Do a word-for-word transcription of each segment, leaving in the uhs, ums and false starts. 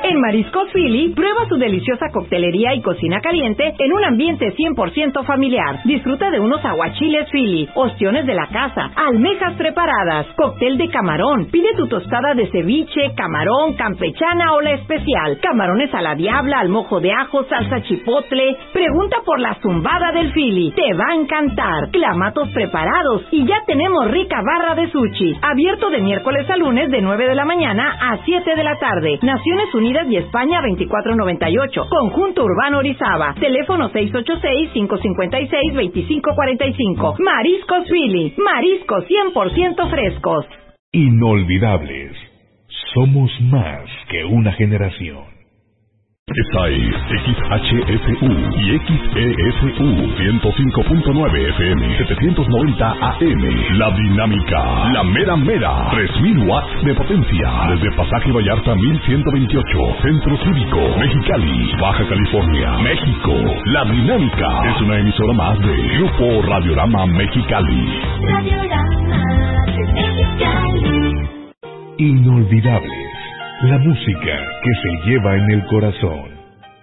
En Mariscos Philly, prueba su deliciosa coctelería y cocina caliente en un ambiente cien por ciento familiar. Disfruta de unos aguachiles Philly, ostiones de la casa, almejas preparadas, cóctel de camarón. Pide tu tostada de ceviche, camarón, campechana o la especial. Camarones a la diabla, al mojo de ajo, salsa chipotle. Pregunta por la zumbada del Philly. Te va a encantar. Clamatos preparados y ya tenemos rica barra de sushi. Abierto de miércoles a lunes de nueve de la mañana a siete de la tarde. Naciones Unidas y España veinticuatro noventa y ocho. Conjunto Urbano Orizaba. Teléfono seis ocho seis, cinco cinco seis, dos cinco cuatro cinco. Mariscos Philly. Mariscos cien por ciento frescos. Inolvidables. Somos más que una generación. Esta es X H F U y X E F U ciento cinco punto nueve F M, setecientos noventa A M. La Dinámica, la mera mera, tres mil watts de potencia. Desde Pasaje Vallarta mil ciento veintiocho, Centro Cívico, Mexicali, Baja California, México. La Dinámica es una emisora más de Grupo Radiorama Mexicali. Radiorama Mexicali. Inolvidables. La música que se lleva en el corazón.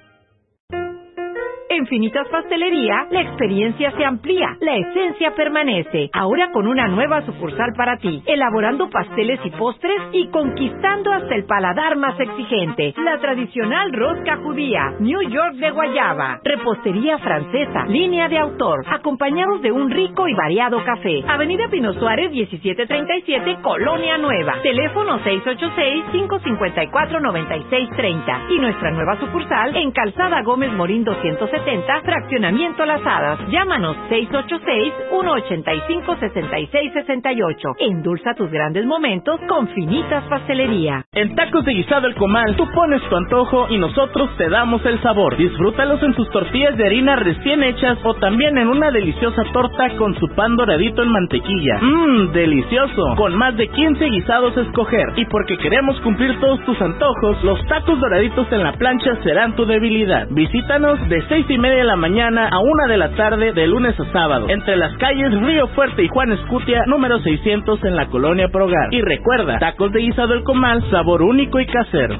En Finitas Pastelería, la experiencia se amplía, la esencia permanece. Ahora con una nueva sucursal para ti, elaborando pasteles y postres y conquistando hasta el paladar más exigente. La tradicional rosca judía, New York de guayaba, repostería francesa, línea de autor, acompañados de un rico y variado café. Avenida Pino Suárez, diecisiete treinta y siete, Colonia Nueva. Teléfono seis ocho seis, cinco cinco cuatro, nueve seis tres cero. Y nuestra nueva sucursal en Calzada Gómez Morín doscientos setenta, Fraccionamiento Las Hadas. Llámanos seis ocho seis, uno ocho cinco, seis seis seis ocho. Endulza tus grandes momentos con Finitas Pastelería. En Tacos de Guisado El Comal, tú pones tu antojo y nosotros te damos el sabor. Disfrútalos en sus tortillas de harina recién hechas o también en una deliciosa torta con su pan doradito en mantequilla. Mmm, delicioso. Con más de quince guisados a escoger. Y porque queremos cumplir todos tus antojos, los tacos doraditos en la plancha serán tu debilidad. Visítanos de seis y media de la mañana a una de la tarde de lunes a sábado, entre las calles Río Fuerte y Juan Escutia, número seiscientos en la Colonia Progar. Y recuerda, Tacos de Guisado El Comal, sabor único y casero.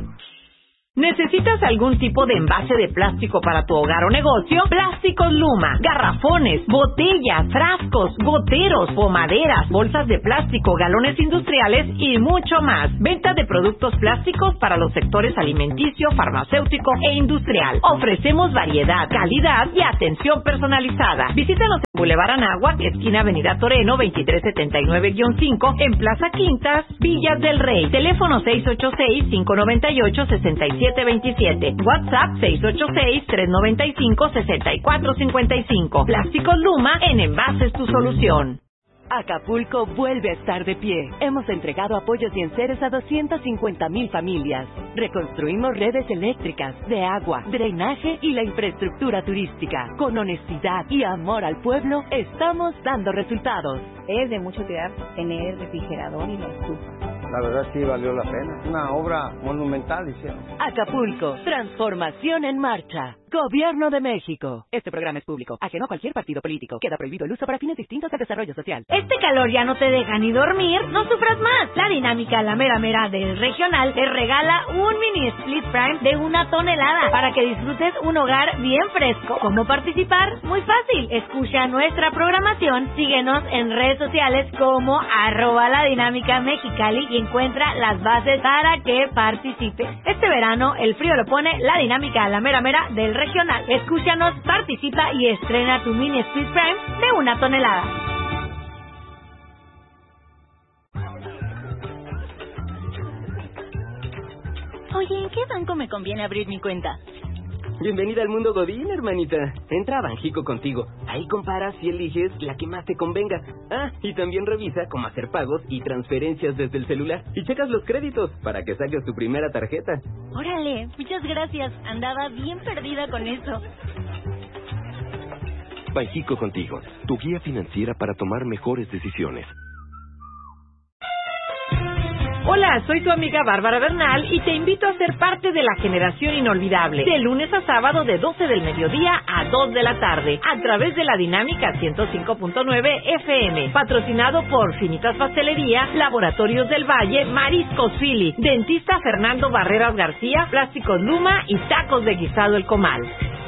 ¿Necesitas algún tipo de envase de plástico para tu hogar o negocio? Plásticos Luma, garrafones, botellas, frascos, goteros, pomaderas, bolsas de plástico, galones industriales y mucho más. Venta de productos plásticos para los sectores alimenticio, farmacéutico e industrial. Ofrecemos variedad, calidad y atención personalizada. Visítanos en Boulevard Anáhuac, esquina Avenida Toreno, veintitrés setenta y nueve guión cinco, en Plaza Quintas, Villas del Rey. Teléfono seis ocho seis, cinco nueve ocho, seis siete veintisiete. WhatsApp seis ocho seis, tres nueve cinco, seis cuatro cinco cinco. Plásticos Luma, en envases tu solución. Acapulco vuelve a estar de pie. Hemos entregado apoyos y enseres a doscientas cincuenta mil familias. Reconstruimos redes eléctricas, de agua, drenaje y la infraestructura turística. Con honestidad y amor al pueblo, estamos dando resultados. Es de mucho cuidar tener refrigerador y la estufa. La verdad sí valió la pena. Una obra monumental hicieron. Acapulco, transformación en marcha. Gobierno de México. Este programa es público, ajeno a cualquier partido político. Queda prohibido el uso para fines distintos al desarrollo social. Este calor ya no te deja ni dormir, no sufras más. La Dinámica, la mera mera del regional, te regala un mini split prime de una tonelada para que disfrutes un hogar bien fresco. ¿Cómo participar? Muy fácil. Escucha nuestra programación, síguenos en redes sociales como arroba la dinámica mexicali y encuentra las bases para que participes. Este verano el frío lo pone la Dinámica, la mera mera del regional. Escúchanos, participa y estrena tu mini split prime de una tonelada. Oye, ¿en qué banco me conviene abrir mi cuenta? Bienvenida al mundo Godín, hermanita. Entra a Banjico Contigo. Ahí comparas y eliges la que más te convenga. Ah, y también revisa cómo hacer pagos y transferencias desde el celular. Y checas los créditos para que saques tu primera tarjeta. Órale, muchas gracias. Andaba bien perdida con eso. Banjico Contigo, tu guía financiera para tomar mejores decisiones. Hola, soy tu amiga Bárbara Bernal y te invito a ser parte de la generación inolvidable. De lunes a sábado de doce del mediodía a dos de la tarde, a través de la Dinámica ciento cinco punto nueve F M. Patrocinado por Finitas Pastelería, Laboratorios del Valle, Mariscos Philly, Dentista Fernando Barreras García, Plásticos Luma y Tacos de Guisado El Comal.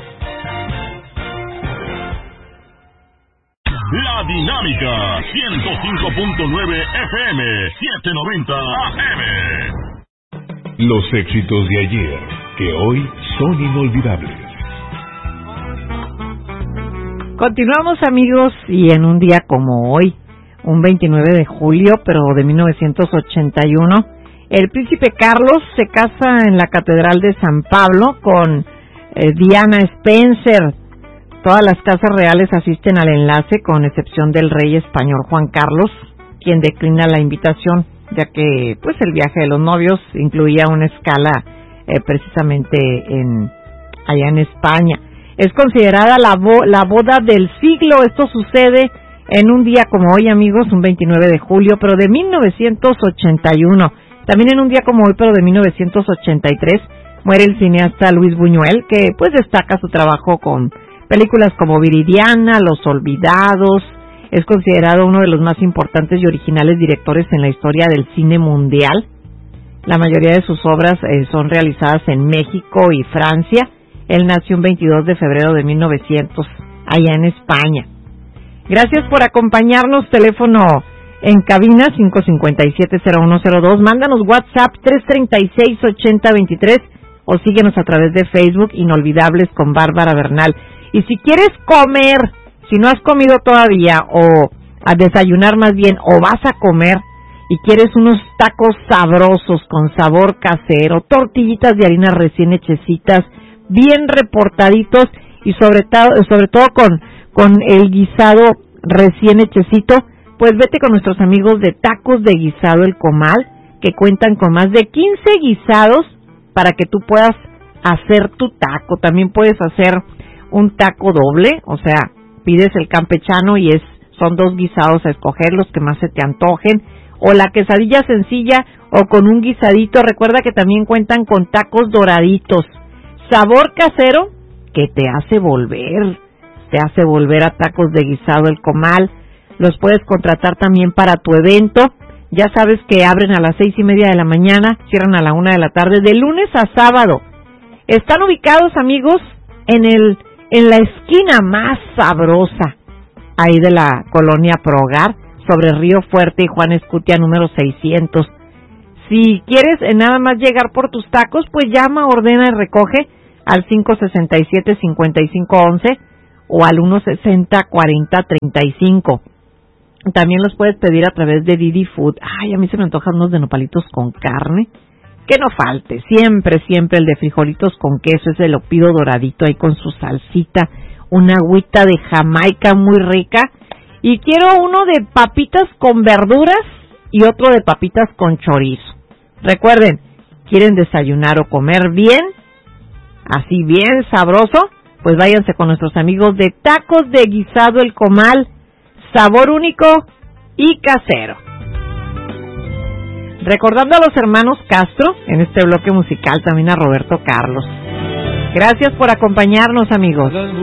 La Dinámica ciento cinco punto nueve F M, setecientos noventa A M. Los éxitos de ayer, que hoy son inolvidables. Continuamos, amigos, y en un día como hoy, un veintinueve de julio, pero de mil novecientos ochenta y uno, el príncipe Carlos se casa en la Catedral de San Pablo con eh, Diana Spencer. Todas las casas reales asisten al enlace, con excepción del rey español Juan Carlos, quien declina la invitación, ya que pues el viaje de los novios incluía una escala eh, precisamente en allá en España. Es considerada la, bo- la boda del siglo. Esto sucede en un día como hoy, amigos, un veintinueve de julio, pero de mil novecientos ochenta y uno. También en un día como hoy, pero de mil novecientos ochenta y tres, muere el cineasta Luis Buñuel, que pues destaca su trabajo con películas como Viridiana, Los Olvidados. Es considerado uno de los más importantes y originales directores en la historia del cine mundial. La mayoría de sus obras eh, son realizadas en México y Francia. Él nació un veintidós de febrero de mil novecientos, allá en España. Gracias por acompañarnos. Teléfono en cabina cinco cinco siete, cero uno cero dos. Mándanos WhatsApp tres tres seis, ocho cero dos tres o síguenos a través de Facebook, Inolvidables con Bárbara Bernal. Y si quieres comer, si no has comido todavía, o a desayunar más bien, o vas a comer y quieres unos tacos sabrosos con sabor casero, tortillitas de harina recién hechecitas, bien reportaditos y sobre, to- sobre todo con, con el guisado recién hechecito, pues vete con nuestros amigos de Tacos de Guisado El Comal, que cuentan con más de quince guisados para que tú puedas hacer tu taco. También puedes hacer un taco doble, o sea, pides el campechano y es son dos guisados a escoger, los que más se te antojen, o la quesadilla sencilla o con un guisadito. Recuerda que también cuentan con tacos doraditos, sabor casero que te hace volver, te hace volver a Tacos de Guisado El Comal. Los puedes contratar también para tu evento. Ya sabes que abren a las seis y media de la mañana, cierran a la una de la tarde, de lunes a sábado. Están ubicados, amigos, en el en la esquina más sabrosa, ahí de la colonia Progar, sobre Río Fuerte y Juan Escutia, número seiscientos. Si quieres eh, nada más llegar por tus tacos, pues llama, ordena y recoge al cinco seis siete, cinco cinco uno uno o al uno sesenta, cuarenta, treinta y cinco. También los puedes pedir a través de Didi Food. Ay, a mí se me antojan unos de nopalitos con carne. Que no falte, siempre, siempre el de frijolitos con queso, ese lo pido doradito ahí con su salsita, una agüita de Jamaica muy rica, y quiero uno de papitas con verduras y otro de papitas con chorizo. Recuerden, ¿quieren desayunar o comer bien? Así bien sabroso, pues váyanse con nuestros amigos de Tacos de Guisado El Comal, sabor único y casero. Recordando a los hermanos Castro en este bloque musical, también a Roberto Carlos. Gracias por acompañarnos, amigos.